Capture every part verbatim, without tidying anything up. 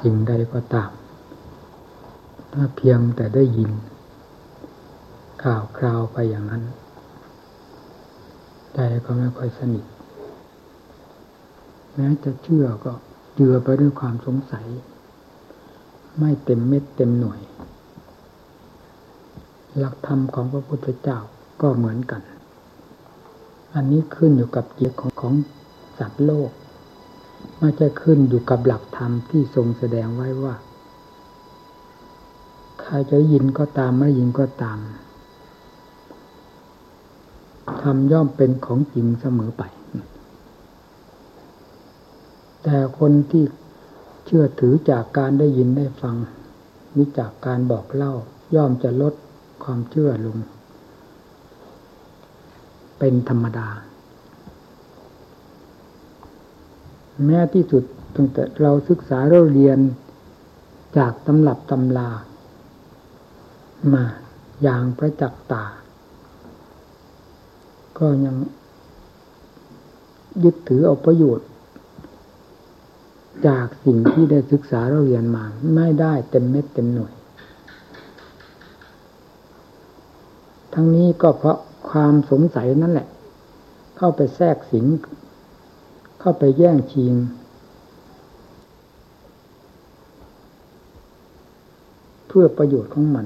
สิ่งใดก็ตามถ้าเพียงแต่ได้ยินข่าวคราวไปอย่างนั้นใจก็ไม่ค่อยสนิทแม้จะเชื่อก็เจือไปด้วยความสงสัยไม่เต็มเม็ดเต็มหน่วยหลักธรรมของพระพุทธเจ้าก็เหมือนกันอันนี้ขึ้นอยู่กับจิตของของสัตว์โลกไม่ใช่ขึ้นอยู่กับหลักธรรมที่ทรงแสดงไว้ว่าใครจะยินก็ตามไม่ยินก็ตามธรรมย่อมเป็นของจริงเสมอไปแต่คนที่เชื่อถือจากการได้ยินได้ฟังวิจากการบอกเล่าย่อมจะลดความเชื่อลงเป็นธรรมดาแม้ที่สุดตั้งแต่เราศึกษาเราเรียนจากตำรับตำรามาอย่างประจักษ์ตาก็ยังยึดถือเอาประโยชน์จากสิ่งที่ได้ศึกษาเราเรียนมาไม่ได้เต็มเม็ดเต็มหน่วยทั้งนี้ก็เพราะความสงสัยนั่นแหละเข้าไปแทรกสิงเข้าไปแย่งชิงเพื่อประโยชน์ของมัน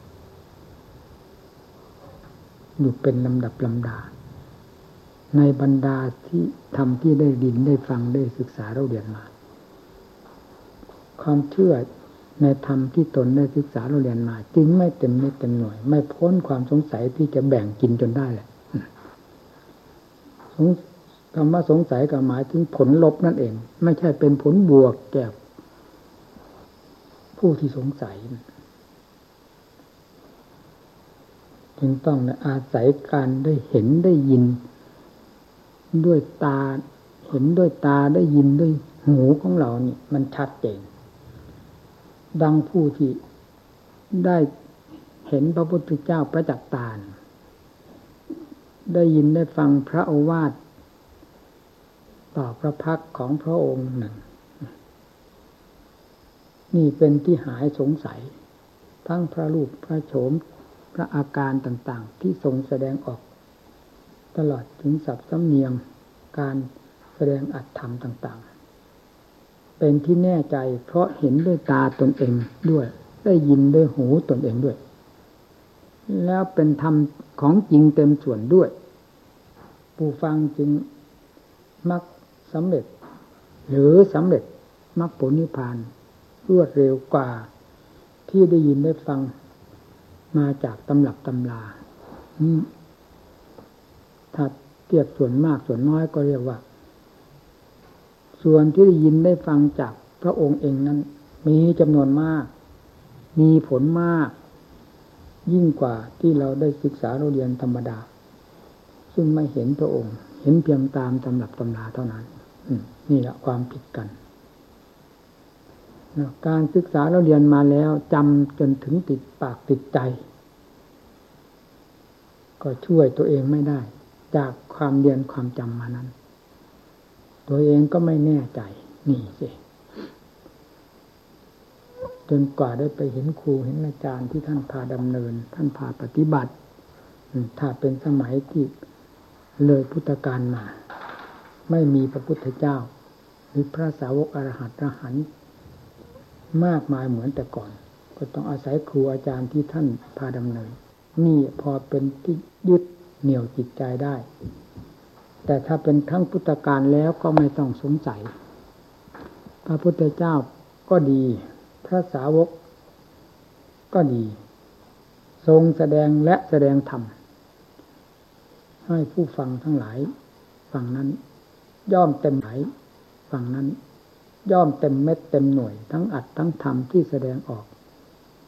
อยู่เป็นลำดับลำดาในบรรดาที่ทำที่ได้ดินได้ฟังได้ศึกษาเราเรียนมาความเชื่อในธรรมที่ตนได้ศึกษาเราเรียนมาจึงไม่เต็มเม็ดเต็มหน่วยไม่พ้นความสงสัยที่จะแบ่งกินจนได้แหละคำว่าสงสัยก็หมายถึงผลลบนั่นเองไม่ใช่เป็นผลบวกแก่ผู้ที่สงสัยจึงต้องอาศัยการได้เห็นได้ยินด้วยตาเห็นด้วยตาได้ยินด้วยหูของเรานี่มันชัดเจนดังผู้ที่ได้เห็นพระพุทธเจ้าประจักษ์ตาได้ยินได้ฟังพระโอวาทต่อพระพักตร์ของพระองค์หนึ่งนี่เป็นที่หายสงสัยทั้งพระรูปพระโฉมพระอาการต่างๆที่ทรงแสดงออกตลอดถึงศัพท์สำเนียงการแสดงอัตธรรมต่างๆเป็นที่แน่ใจเพราะเห็นด้วยตาตนเองด้วยได้ยินด้วยหูตนเองด้วยแล้วเป็นธรรมของจริงเต็มส่วนด้วยผู้ฟังจึงมักสำเร็จหรือสำเร็จมรรคผลนิพพานรวดเร็วกว่าที่ได้ยินได้ฟังมาจากตำรับตำราถ้าเทียบส่วนมากส่วนน้อยก็เรียกว่าส่วนที่ได้ยินได้ฟังจากพระองค์เองนั้นมีจำนวนมากมีผลมากยิ่งกว่าที่เราได้ศึกษาเราเรียนธรรมดาซึ่งไม่เห็นพระองค์เห็นเพียงตามตำรับตำราเท่านั้นนี่แหละความผิดกันการศึกษาเราเรียนมาแล้วจำจนถึงติดปากติดใจก็ช่วยตัวเองไม่ได้จากความเรียนความจำมานั้นตัวเองก็ไม่แน่ใจนี่สิจนกว่าได้ไปเห็นครูเห็นอาจารย์ที่ท่านพาดำเนินท่านพาปฏิบัติถ้าเป็นสมัยที่เลยพุทธกาลมาไม่มีพระพุทธเจ้าหรือพระสาวกอรหัตอรหันต์มากมายเหมือนแต่ก่อนก็ต้องอาศัยครูอาจารย์ที่ท่านพาดำเนินนี่พอเป็นที่ยึดเหนี่ยวจิตใจได้แต่ถ้าเป็นครั้งพุทธกาลแล้วก็ไม่ต้องสงสัยพระพุทธเจ้าก็ดีพระสาวกก็ดีทรงแสดงและแสดงธรรมให้ผู้ฟังทั้งหลายฟังนั้นย่อมเต็มไหลฟังนั้นย่อมเต็มเม็ดเต็มหน่วยทั้งอัดทั้งธรรมที่แสดงออก